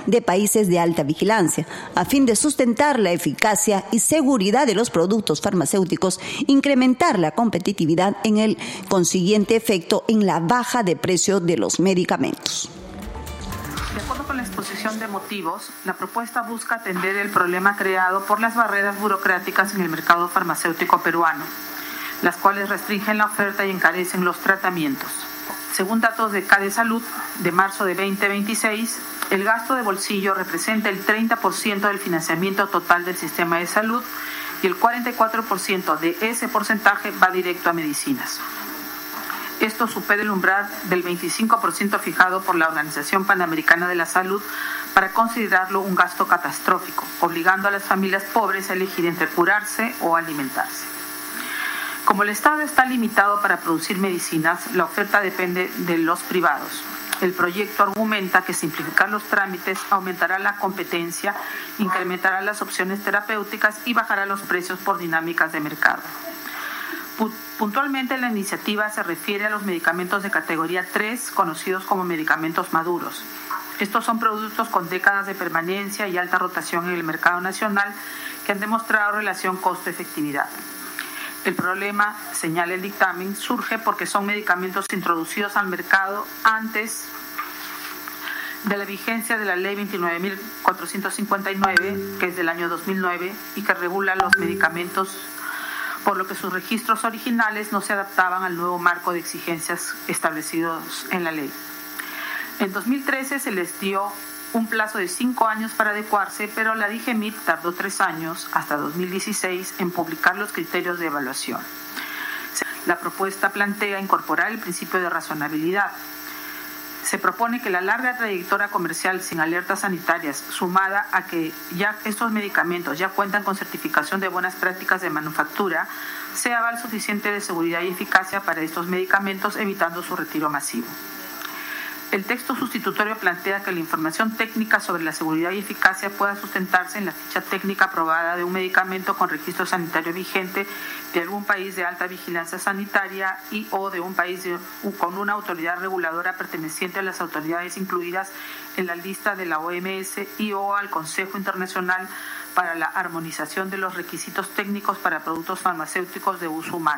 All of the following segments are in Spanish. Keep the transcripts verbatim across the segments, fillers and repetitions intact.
de países de alta vigilancia, a fin de sustentar la eficacia y seguridad de los productos farmacéuticos, incrementar la competitividad en el consiguiente efecto en la baja de precio de los medicamentos. De acuerdo con la exposición de motivos, la propuesta busca atender el problema creado por las barreras burocráticas en el mercado farmacéutico peruano, las cuales restringen la oferta y encarecen los tratamientos. Según datos de CADESalud de marzo de veinte veintiséis, el gasto de bolsillo representa el treinta por ciento del financiamiento total del sistema de salud y el cuarenta y cuatro por ciento de ese porcentaje va directo a medicinas. Esto supera el umbral del veinticinco por ciento fijado por la Organización Panamericana de la Salud para considerarlo un gasto catastrófico, obligando a las familias pobres a elegir entre curarse o alimentarse. Como el Estado está limitado para producir medicinas, la oferta depende de los privados. El proyecto argumenta que simplificar los trámites aumentará la competencia, incrementará las opciones terapéuticas y bajará los precios por dinámicas de mercado. Puntualmente, la iniciativa se refiere a los medicamentos de categoría tres, conocidos como medicamentos maduros. Estos son productos con décadas de permanencia y alta rotación en el mercado nacional que han demostrado relación costo-efectividad. El problema, señala el dictamen, surge porque son medicamentos introducidos al mercado antes de la vigencia de la Ley veintinueve mil cuatrocientos cincuenta y nueve, que es del año dos mil nueve y que regula los medicamentos, por lo que sus registros originales no se adaptaban al nuevo marco de exigencias establecidos en la ley. En dos mil trece se les dio un plazo de cinco años para adecuarse, pero la DIGEMIT tardó tres años, hasta dos mil dieciséis, en publicar los criterios de evaluación. La propuesta plantea incorporar el principio de razonabilidad. Se propone que la larga trayectoria comercial sin alertas sanitarias, sumada a que ya estos medicamentos ya cuentan con certificación de buenas prácticas de manufactura, sea aval suficiente de seguridad y eficacia para estos medicamentos, evitando su retiro masivo. El texto sustitutorio plantea que la información técnica sobre la seguridad y eficacia pueda sustentarse en la ficha técnica aprobada de un medicamento con registro sanitario vigente de algún país de alta vigilancia sanitaria y o de un país de, con una autoridad reguladora perteneciente a las autoridades incluidas en la lista de la O M S y o al Consejo Internacional para la Armonización de los Requisitos Técnicos para Productos Farmacéuticos de Uso Humano.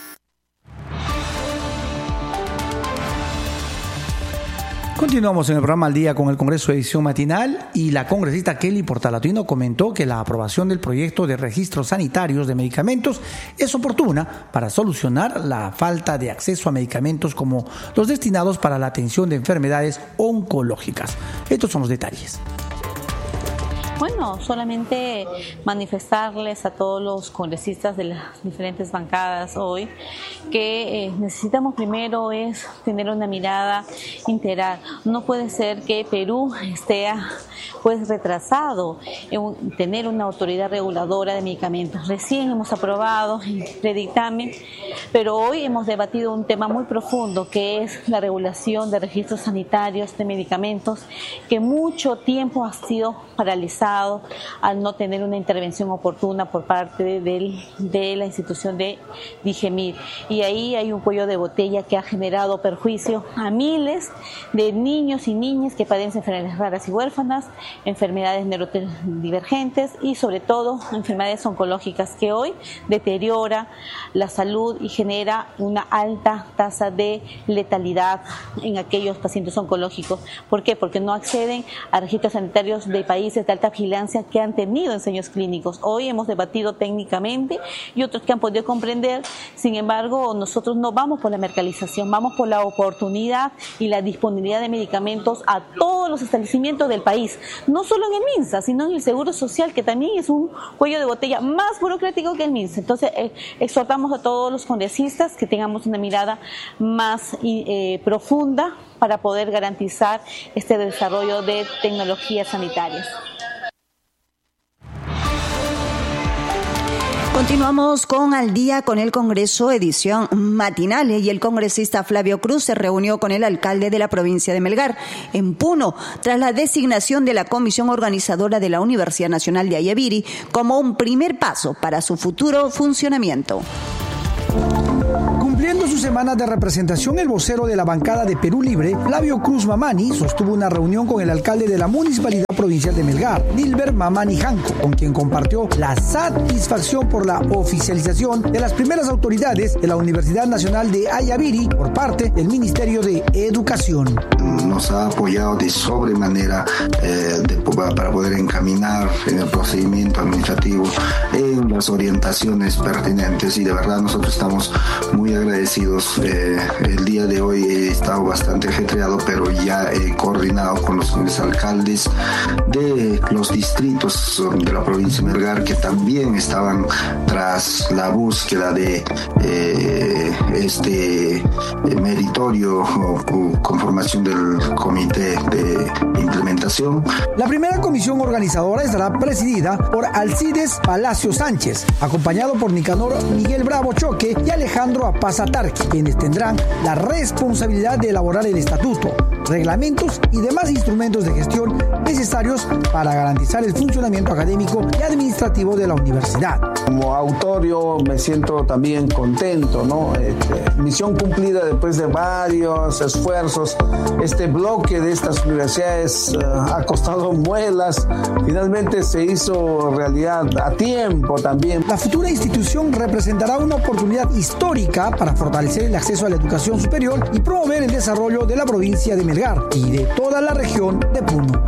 Continuamos en el programa Al Día con el Congreso edición matinal y la congresista Kelly Portalatino comentó que la aprobación del proyecto de registros sanitarios de medicamentos es oportuna para solucionar la falta de acceso a medicamentos como los destinados para la atención de enfermedades oncológicas. Estos son los detalles. Bueno, solamente manifestarles a todos los congresistas de las diferentes bancadas hoy que eh, necesitamos primero es tener una mirada integral. No puede ser que Perú esté pues retrasado en tener una autoridad reguladora de medicamentos. Recién hemos aprobado el dictamen, pero hoy hemos debatido un tema muy profundo que es la regulación de registros sanitarios de medicamentos que mucho tiempo ha sido paralizado al no tener una intervención oportuna por parte de, de, de la institución de DIGEMIT. Y ahí hay un cuello de botella que ha generado perjuicio a miles de niños y niñas que padecen enfermedades raras y huérfanas, enfermedades neurodivergentes y sobre todo enfermedades oncológicas que hoy deteriora la salud y genera una alta tasa de letalidad en aquellos pacientes oncológicos. ¿Por qué? Porque no acceden a registros sanitarios de países de alta vigilancia que han tenido ensayos clínicos. Hoy hemos debatido técnicamente y otros que han podido comprender. Sin embargo, nosotros no vamos por la mercantilización, vamos por la oportunidad y la disponibilidad de medicamentos a todos los establecimientos del país, no solo en el MINSA, sino en el Seguro Social, que también es un cuello de botella más burocrático que el MINSA. Entonces, eh, exhortamos a todos los congresistas que tengamos una mirada más eh, profunda para poder garantizar este desarrollo de tecnologías sanitarias. Continuamos con Al Día con el Congreso, edición matinal, y el congresista Flavio Cruz se reunió con el alcalde de la provincia de Melgar, en Puno, tras la designación de la comisión organizadora de la Universidad Nacional de Ayaviri como un primer paso para su futuro funcionamiento. Cumpliendo su semana de representación, el vocero de la bancada de Perú Libre, Flavio Cruz Mamani, sostuvo una reunión con el alcalde de la municipalidad provincial de Melgar, Nilber Mamani Janco, con quien compartió la satisfacción por la oficialización de las primeras autoridades de la Universidad Nacional de Ayaviri por parte del Ministerio de Educación. Nos ha apoyado de sobremanera eh, de, para poder encaminar en el procedimiento administrativo en las orientaciones pertinentes, y de verdad nosotros estamos muy agradecidos. Eh, el día de hoy he estado bastante ajetreado, pero ya he coordinado con los señores alcaldes de los distritos de la provincia de Melgar, que también estaban tras la búsqueda de eh, este meritorio o conformación del comité de implementación. La primera comisión organizadora estará presidida por Alcides Palacio Sánchez, acompañado por Nicanor Miguel Bravo Choque y Alejandro Apazatarqui, quienes tendrán la responsabilidad de elaborar el estatuto, reglamentos y demás instrumentos de gestión necesarios para garantizar el funcionamiento académico y administrativo de la universidad. Como autor yo me siento también contento, ¿no? Este, misión cumplida después de varios esfuerzos. Este bloque de estas universidades uh, ha costado muelas, finalmente se hizo realidad a tiempo también. La futura institución representará una oportunidad histórica para fortalecer el acceso a la educación superior y promover el desarrollo de la provincia de Melgar y de toda la región de Puno.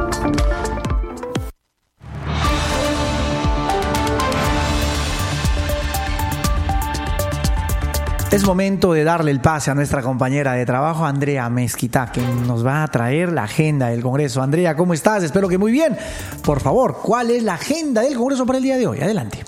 Es momento de darle el pase a nuestra compañera de trabajo, Andrea Mezquita, que nos va a traer la agenda del Congreso. Andrea, ¿cómo estás? Espero que muy bien. Por favor, ¿cuál es la agenda del Congreso para el día de hoy? Adelante.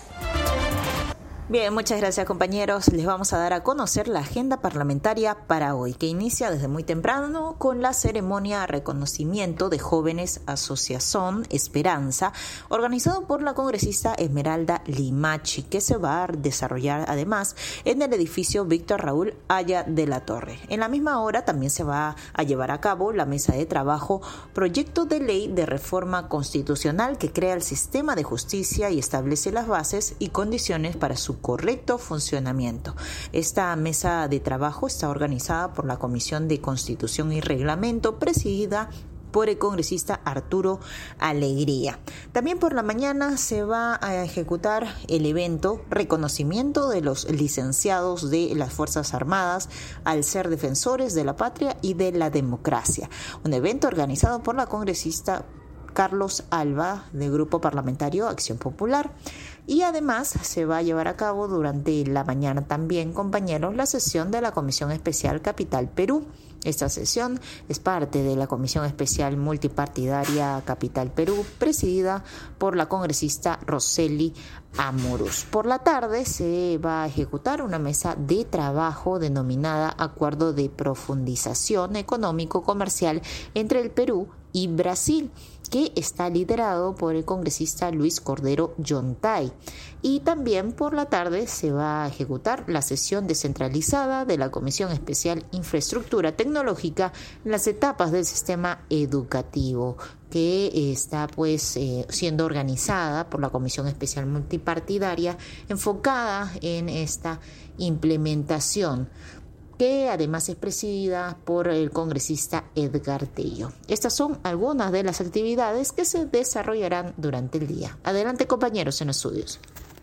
Bien, muchas gracias, compañeros. Les vamos a dar a conocer la agenda parlamentaria para hoy, que inicia desde muy temprano con la ceremonia de reconocimiento de jóvenes Asociación Esperanza, organizado por la congresista Esmeralda Limachi, que se va a desarrollar además en el edificio Víctor Raúl Haya de la Torre. En la misma hora también se va a llevar a cabo la mesa de trabajo Proyecto de Ley de Reforma Constitucional que crea el sistema de justicia y establece las bases y condiciones para su correcto funcionamiento. Esta mesa de trabajo está organizada por la Comisión de Constitución y Reglamento, presidida por el congresista Arturo Alegría. También por la mañana se va a ejecutar el evento Reconocimiento de los licenciados de las Fuerzas Armadas al ser defensores de la patria y de la democracia. Un evento organizado por la congresista Carlos Alba, del Grupo Parlamentario Acción Popular. Y además se va a llevar a cabo durante la mañana también, compañeros, la sesión de la Comisión Especial Capital Perú. Esta sesión es parte de la Comisión Especial Multipartidaria Capital Perú, presidida por la congresista Roseli Amorós. Por la tarde se va a ejecutar una mesa de trabajo denominada Acuerdo de Profundización Económico-Comercial entre el Perú y Brasil, que está liderado por el congresista Luis Cordero Yontay. Y también por la tarde se va a ejecutar la sesión descentralizada de la Comisión Especial Infraestructura Tecnológica en las etapas del sistema educativo, que está pues eh, siendo organizada por la Comisión Especial Multipartidaria enfocada en esta implementación, que además es presidida por el congresista Edgar Tello. Estas son algunas de las actividades que se desarrollarán durante el día. Adelante, compañeros en estudios.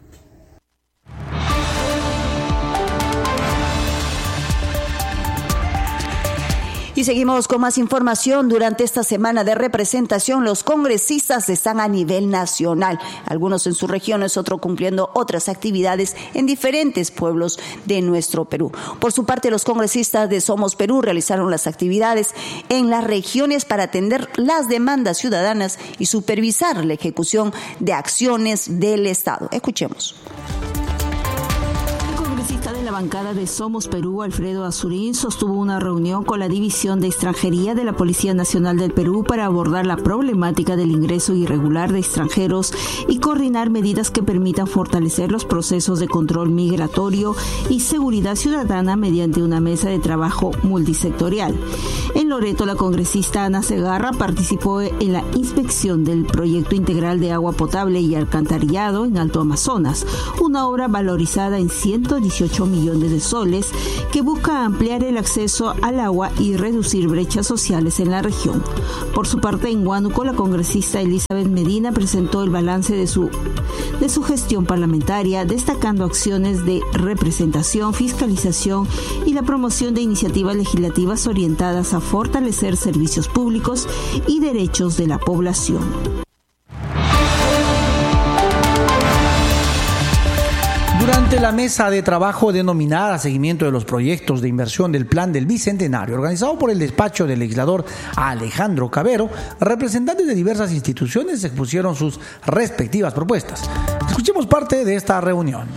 Y seguimos con más información. Durante esta semana de representación, los congresistas están a nivel nacional, algunos en sus regiones, otros cumpliendo otras actividades en diferentes pueblos de nuestro Perú. Por su parte, los congresistas de Somos Perú realizaron las actividades en las regiones para atender las demandas ciudadanas y supervisar la ejecución de acciones del Estado. Escuchemos. La bancada de Somos Perú, Alfredo Azurín, sostuvo una reunión con la División de Extranjería de la Policía Nacional del Perú para abordar la problemática del ingreso irregular de extranjeros y coordinar medidas que permitan fortalecer los procesos de control migratorio y seguridad ciudadana mediante una mesa de trabajo multisectorial. En Loreto, la congresista Ana Segarra participó en la inspección del Proyecto Integral de Agua Potable y Alcantarillado en Alto Amazonas, una obra valorizada en ciento dieciocho millones millones de soles que busca ampliar el acceso al agua y reducir brechas sociales en la región. Por su parte, en Huánuco, la congresista Elizabeth Medina presentó el balance de su, de su gestión parlamentaria, destacando acciones de representación, fiscalización y la promoción de iniciativas legislativas orientadas a fortalecer servicios públicos y derechos de la población. Durante la mesa de trabajo denominada Seguimiento de los Proyectos de Inversión del Plan del Bicentenario, organizado por el despacho del legislador Alejandro Cabero, representantes de diversas instituciones expusieron sus respectivas propuestas. Escuchemos parte de esta reunión.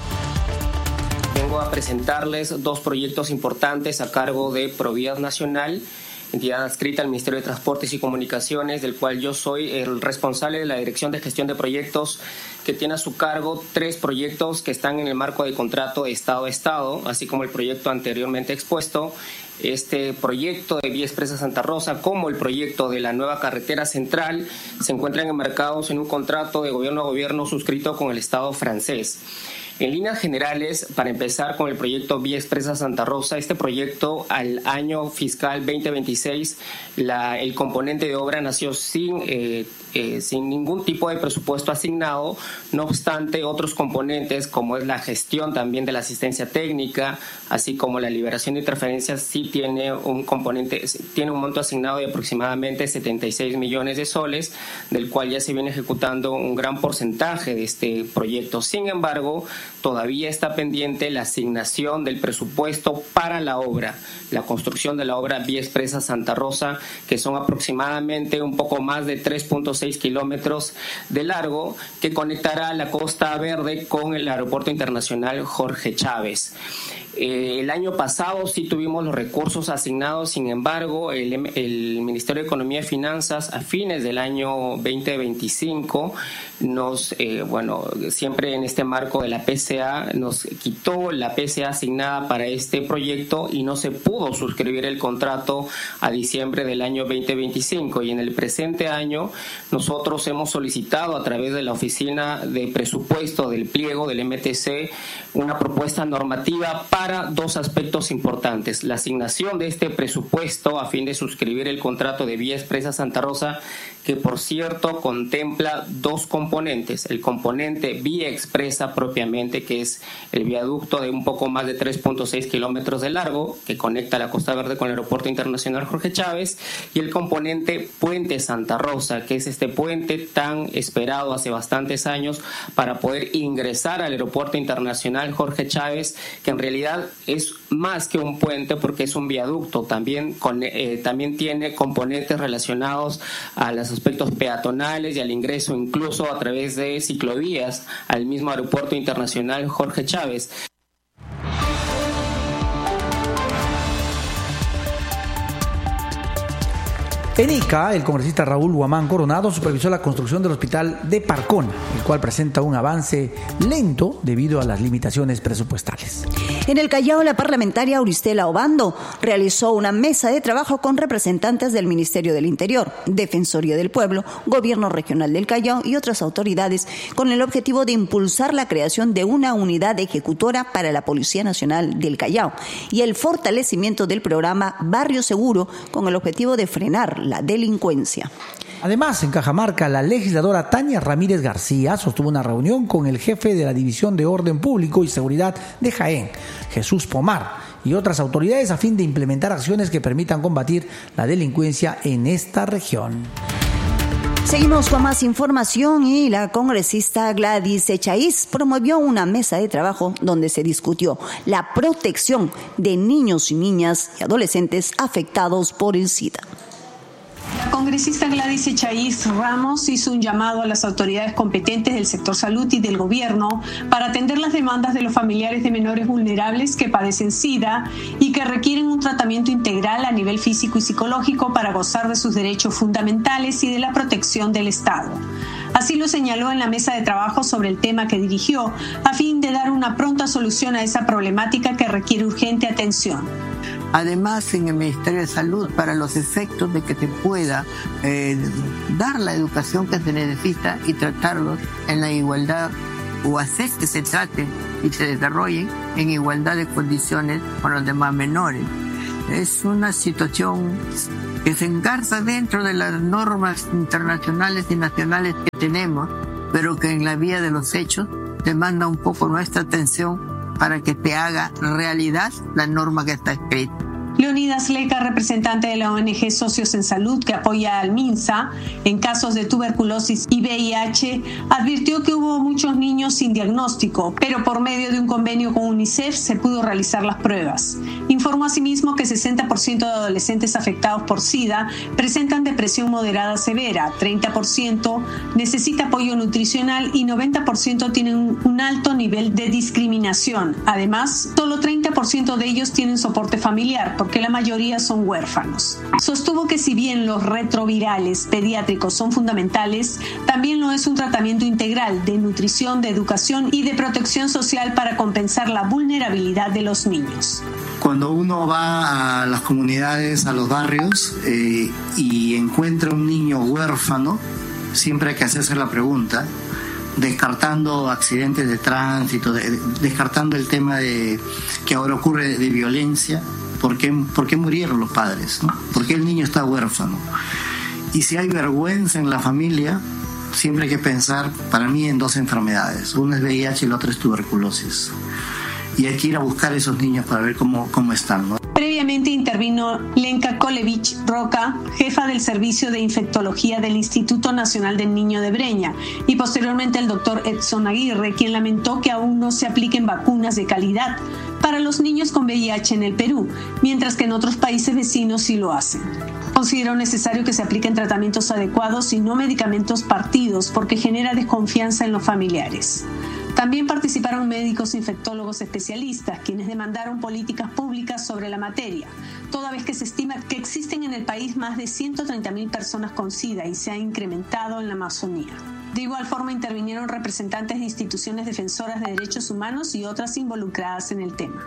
Vengo a presentarles dos proyectos importantes a cargo de Provías Nacional, entidad adscrita al Ministerio de Transportes y Comunicaciones, del cual yo soy el responsable de la Dirección de Gestión de Proyectos, que tiene a su cargo tres proyectos que están en el marco del contrato de Estado a Estado, así como el proyecto anteriormente expuesto. Este proyecto de Vía Expresa Santa Rosa, como el proyecto de la nueva carretera central, se encuentran enmarcados en un contrato de gobierno a gobierno suscrito con el Estado francés. En líneas generales, para empezar con el proyecto Vía Expresa Santa Rosa, este proyecto al año fiscal veinte veintiséis, la, el componente de obra nació sin, eh, eh, sin ningún tipo de presupuesto asignado. No obstante, otros componentes, como es la gestión también de la asistencia técnica, así como la liberación de interferencias, sí tiene un componente, tiene un monto asignado de aproximadamente setenta y seis millones de soles, del cual ya se viene ejecutando un gran porcentaje de este proyecto. Sin embargo, todavía está pendiente la asignación del presupuesto para la obra, la construcción de la obra Vía Expresa Santa Rosa, que son aproximadamente un poco más de tres punto seis kilómetros de largo, que conectará la Costa Verde con el Aeropuerto Internacional Jorge Chávez. Eh, el año pasado sí tuvimos los recursos asignados, sin embargo, el, el Ministerio de Economía y Finanzas a fines del año veinte veinticinco nos, eh, bueno, siempre en este marco de la P C A, nos quitó la P C A asignada para este proyecto y no se pudo suscribir el contrato a diciembre del año veinte veinticinco. Y en el presente año nosotros hemos solicitado a través de la Oficina de Presupuesto del pliego del M T C una propuesta normativa para dos aspectos importantes: la asignación de este presupuesto a fin de suscribir el contrato de Vía Expresa Santa Rosa, que por cierto contempla dos componentes: el componente Vía Expresa propiamente, que es el viaducto de un poco más de tres punto seis kilómetros de largo que conecta la Costa Verde con el Aeropuerto Internacional Jorge Chávez, y el componente Puente Santa Rosa, que es este puente tan esperado hace bastantes años para poder ingresar al Aeropuerto Internacional Jorge Chávez, que en realidad es más que un puente porque es un viaducto. También, con, eh, también tiene componentes relacionados a los aspectos peatonales y al ingreso incluso a través de ciclovías al mismo Aeropuerto Internacional Jorge Chávez. En Ica, el congresista Raúl Guamán Coronado supervisó la construcción del hospital de Parcona, el cual presenta un avance lento debido a las limitaciones presupuestales. En el Callao, la parlamentaria Auristela Obando realizó una mesa de trabajo con representantes del Ministerio del Interior, Defensoría del Pueblo, Gobierno Regional del Callao y otras autoridades, con el objetivo de impulsar la creación de una unidad ejecutora para la Policía Nacional del Callao y el fortalecimiento del programa Barrio Seguro, con el objetivo de frenar la delincuencia. Además, en Cajamarca, la legisladora Tania Ramírez García sostuvo una reunión con el jefe de la División de Orden Público y Seguridad de Jaén, Jesús Pomar, y otras autoridades a fin de implementar acciones que permitan combatir la delincuencia en esta región. Seguimos con más información y la congresista Gladys Echaíz promovió una mesa de trabajo donde se discutió la protección de niños y niñas y adolescentes afectados por el SIDA. La congresista Gladys Echaíz Ramos hizo un llamado a las autoridades competentes del sector salud y del gobierno para atender las demandas de los familiares de menores vulnerables que padecen SIDA y que requieren un tratamiento integral a nivel físico y psicológico para gozar de sus derechos fundamentales y de la protección del Estado. Así lo señaló en la mesa de trabajo sobre el tema que dirigió, a fin de dar una pronta solución a esa problemática que requiere urgente atención. Además, en el Ministerio de Salud, para los efectos de que se pueda eh, dar la educación que se necesita y tratarlos en la igualdad o hacer que se traten y se desarrollen en igualdad de condiciones con los demás menores. Es una situación que se engarza dentro de las normas internacionales y nacionales que tenemos, pero que en la vía de los hechos demanda un poco nuestra atención para que se haga realidad la norma que está escrita. Leonidas Leca, representante de la O N G Socios en Salud que apoya al MINSA en casos de tuberculosis y V I H, advirtió que hubo muchos niños sin diagnóstico, pero por medio de un convenio con UNICEF se pudo realizar las pruebas. Informó asimismo que sesenta por ciento de adolescentes afectados por SIDA presentan depresión moderada severa, treinta por ciento necesita apoyo nutricional y noventa por ciento tienen un alto nivel de discriminación. Además, solo treinta por ciento de ellos tienen soporte familiar, porque la mayoría son huérfanos. Sostuvo que si bien los retrovirales pediátricos son fundamentales, también lo es un tratamiento integral de nutrición, de educación y de protección social para compensar la vulnerabilidad de los niños. Cuando uno va a las comunidades, a los barrios eh, y encuentra un niño huérfano, siempre hay que hacerse la pregunta, descartando accidentes de tránsito, de, descartando el tema de que ahora ocurre de violencia. ¿Por qué, ¿Por qué murieron los padres? ¿No? ¿Por qué el niño está huérfano? Y si hay vergüenza en la familia, siempre hay que pensar, para mí, en dos enfermedades. Una es V I H y la otra es tuberculosis. Y hay que ir a buscar a esos niños para ver cómo, cómo están, ¿no? Previamente intervino Lenka Kolevich Roca, jefa del Servicio de Infectología del Instituto Nacional del Niño de Breña, y posteriormente el doctor Edson Aguirre, quien lamentó que aún no se apliquen vacunas de calidad para los niños con V I H en el Perú, mientras que en otros países vecinos sí lo hacen. Consideró necesario que se apliquen tratamientos adecuados y no medicamentos partidos, porque genera desconfianza en los familiares. También participaron médicos infectólogos especialistas, quienes demandaron políticas públicas sobre la materia, toda vez que se estima que existen en el país más de ciento treinta mil personas con SIDA y se ha incrementado en la Amazonía. De igual forma intervinieron representantes de instituciones defensoras de derechos humanos y otras involucradas en el tema.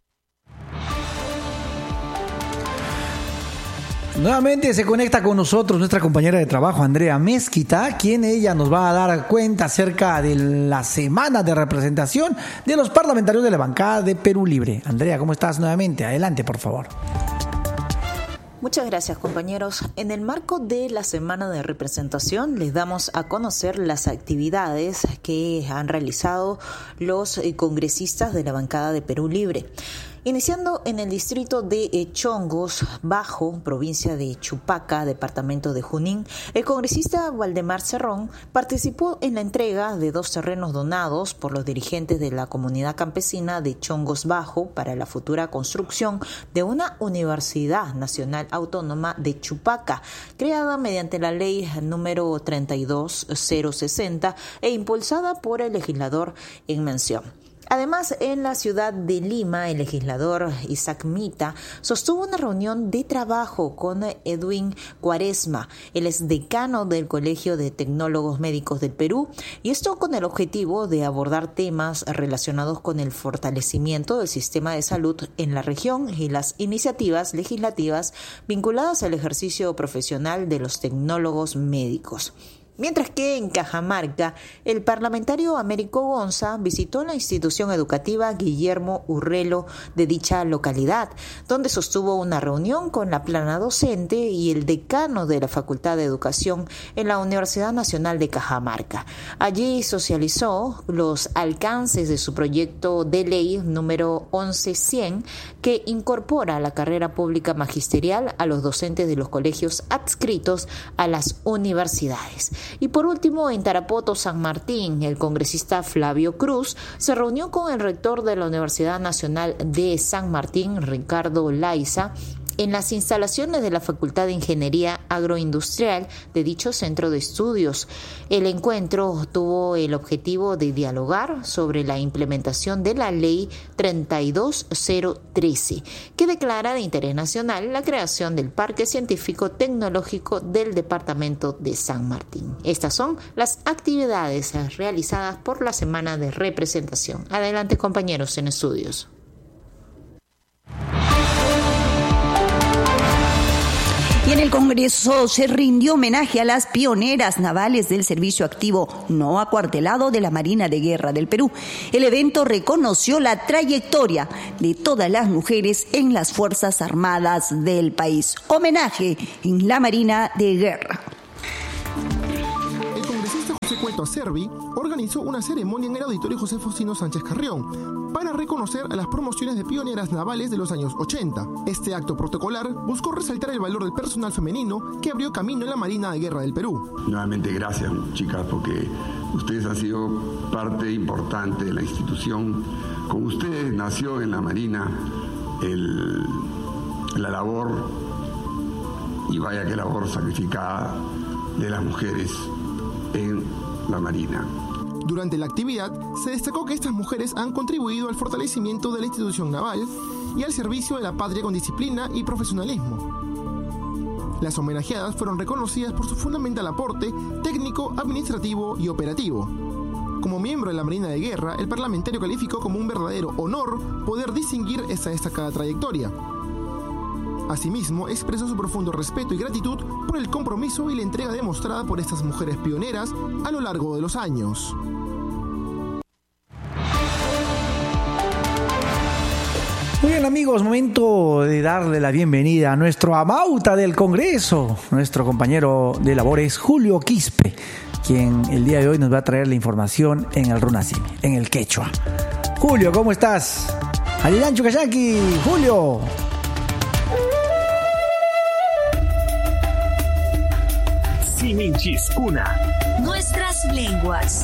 Nuevamente se conecta con nosotros nuestra compañera de trabajo, Andrea Mezquita, quien ella nos va a dar cuenta acerca de la semana de representación de los parlamentarios de la bancada de Perú Libre. Andrea, ¿cómo estás nuevamente? Adelante, por favor. Muchas gracias, compañeros. En el marco de la semana de representación les damos a conocer las actividades que han realizado los congresistas de la bancada de Perú Libre. Iniciando en el distrito de Chongos Bajo, provincia de Chupaca, departamento de Junín, el congresista Waldemar Cerrón participó en la entrega de dos terrenos donados por los dirigentes de la comunidad campesina de Chongos Bajo para la futura construcción de una Universidad Nacional Autónoma de Chupaca, creada mediante la ley número treinta y dos mil sesenta e impulsada por el legislador en mención. Además, en la ciudad de Lima, el legislador Isaac Mita sostuvo una reunión de trabajo con Edwin Cuaresma, el exdecano del Colegio de Tecnólogos Médicos del Perú, y esto con el objetivo de abordar temas relacionados con el fortalecimiento del sistema de salud en la región y las iniciativas legislativas vinculadas al ejercicio profesional de los tecnólogos médicos. Mientras que en Cajamarca, el parlamentario Américo Gonza visitó la institución educativa Guillermo Urrelo de dicha localidad, donde sostuvo una reunión con la plana docente y el decano de la Facultad de Educación en la Universidad Nacional de Cajamarca. Allí socializó los alcances de su proyecto de ley número once cien, que incorpora la carrera pública magisterial a los docentes de los colegios adscritos a las universidades. Y por último, en Tarapoto, San Martín, el congresista Flavio Cruz se reunió con el rector de la Universidad Nacional de San Martín, Ricardo Laiza, en las instalaciones de la Facultad de Ingeniería Agroindustrial de dicho centro de estudios. El encuentro tuvo el objetivo de dialogar sobre la implementación de la Ley treinta y dos mil trece, que declara de interés nacional la creación del Parque Científico Tecnológico del Departamento de San Martín. Estas son las actividades realizadas por la semana de representación. Adelante, compañeros en estudios. Y en el Congreso se rindió homenaje a las pioneras navales del servicio activo no acuartelado de la Marina de Guerra del Perú. El evento reconoció la trayectoria de todas las mujeres en las Fuerzas Armadas del país. Homenaje en la Marina de Guerra. El congresista José Cueto Acerbi organizó una ceremonia en el Auditorio José Faustino Sánchez Carrión para reconocer a las promociones de pioneras navales de los años ochenta. Este acto protocolar buscó resaltar el valor del personal femenino que abrió camino en la Marina de Guerra del Perú. Nuevamente gracias, chicas, porque ustedes han sido parte importante de la institución. Con ustedes nació en la Marina el, la labor, y vaya que labor sacrificada, de las mujeres en la Marina. Durante la actividad se destacó que estas mujeres han contribuido al fortalecimiento de la institución naval y al servicio de la patria con disciplina y profesionalismo. Las homenajeadas fueron reconocidas por su fundamental aporte técnico, administrativo y operativo. Como miembro de la Marina de Guerra, el parlamentario calificó como un verdadero honor poder distinguir esta destacada trayectoria. Asimismo, expresó su profundo respeto y gratitud por el compromiso y la entrega demostrada por estas mujeres pioneras a lo largo de los años. Muy bien, amigos, momento de darle la bienvenida a nuestro amauta del Congreso, nuestro compañero de labores Julio Quispe, quien el día de hoy nos va a traer la información en el Runasimi, en el quechua. Julio, ¿cómo estás? Aliancho Kayaki, Julio. Siminchiskuna. Nuestras lenguas.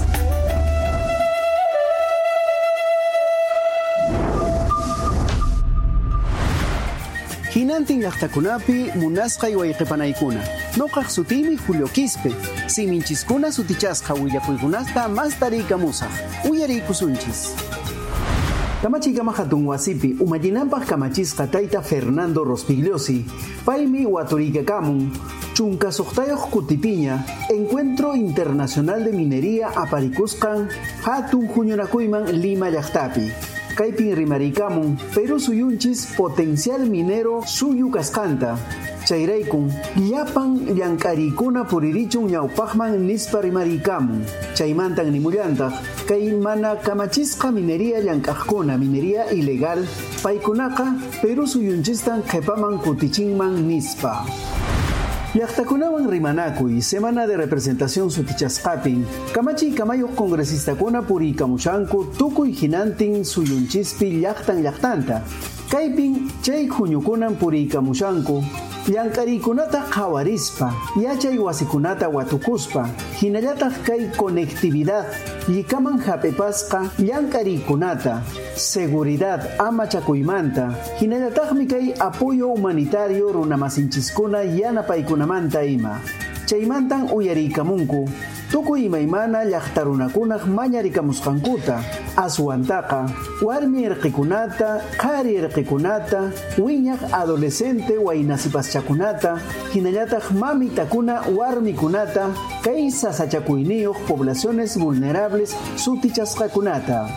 Hinantin llaqtakunapi munasqay wayqipanaykuna. Nuqaq sutimi Julio Quispe. Siminchiskuna sutichasqa willakuykunasta mas tariykamusaq. Uyariykusunchis. Kamachikama hatun wasipi umallinanpaq kamachisqa tayta Fernando Rospigliosi. Paymi waturiykamun Chunkasuqtayuq kutipiña Encuentro Internacional de Minería aparikusqan hatun huñunakuyman Lima llaqtapi. Kaypin rimarikamun Perú suyunchis potencial minero suyu kasqanta. Chayraykun llapan llankarikuna puririchun ñawpaqman nispa rimarikamun. Chaymantan nimullantaq kay mana kamachisqa minería llank'aqkuna minería ilegal paykunaqa Perú suyunchistan qhipaman kutichinman nispa. Llaqtakunawan rimanakuy semana de representación sutichasqapin kamachiy kamayuq congresistakuna puriykamushanku tukuy hinantin suyunchispi llaqtan llaqtanta. Kaypin chay huñukunan puriykamushanku llank'arikunata qhawarispa yachay wasikunata watukuspa hinallataq kay conectividad llikaman hap'ipasqa llank'arikunata seguridad amachakuymanta hinallataqmi kay apoyo humanitario runamasinchiskuna yanapaykunamanta ima. Chaymantan uyariykamunku tukuy imaymana llaqtarunakunaq mañarikamusqankuta aswantaqa warmi irqikunata qhari irqikunata wiñaq adolescente waynasipaschakunata hinallataq mamitakuna warmikunata kay sasachakuyniyuq poblaciones vulnerables sutichasqakunata.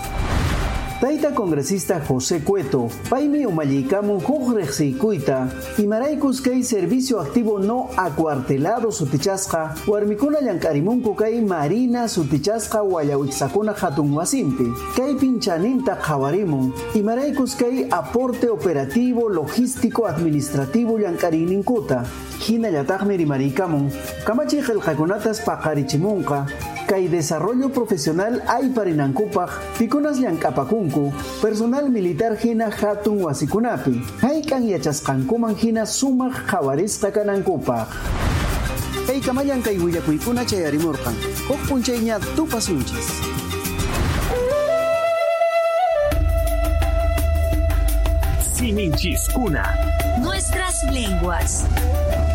Tayta congresista José Cueto, paymi umallaykamun huk riqsiykuyta, imaraykus kay servicio activo no acuartelado sutichasqa, warmikuna llank'arimunku kay marina sutichasqa wallawiksakuna hatun wasimpi. Kay pinchaninta qhawarimun, imaraykus kay aporte operativo, logístico, administrativo llank'ariyninkuta. Hinallataqmi rimariykamun, kamachiy qillqakunatas paqarichimunqa, kay desarrollo profesional ayparinankupaq pikunas llank'apakunku personal militar hina hatun wasikunapi hayk'an yachasqankuman hina sumaq qhawarisqa kanankupaq. Kaykamallan kay willakuykuna chayarimurqan huk p'unchayña tupasunchis. Siminchiskuna. Nuestras lenguas.